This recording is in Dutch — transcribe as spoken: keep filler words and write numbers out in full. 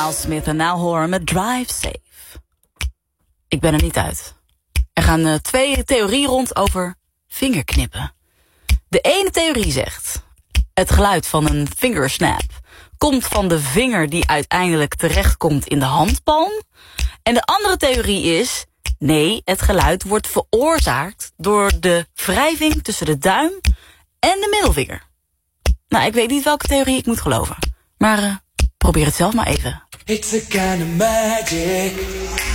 Al Smith en Now Horen met Drive Safe. Ik ben er niet uit. Er gaan uh, twee theorieën rond over vingerknippen. De ene theorie zegt: het geluid van een fingersnap komt van de vinger die uiteindelijk terechtkomt in de handpalm. En de andere theorie is: nee, het geluid wordt veroorzaakt door de wrijving tussen de duim en de middelvinger. Nou, ik weet niet welke theorie ik moet geloven. Maar uh, probeer het zelf maar even. It's a kind of magic.